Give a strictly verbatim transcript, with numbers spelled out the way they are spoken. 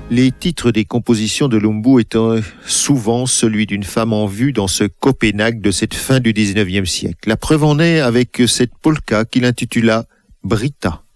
Les titres des compositions de Lumbu étant souvent celui d'une femme en vue dans ce Copenhague de cette fin du dix-neuvième siècle. La preuve en est avec cette polka qu'il intitula Britta.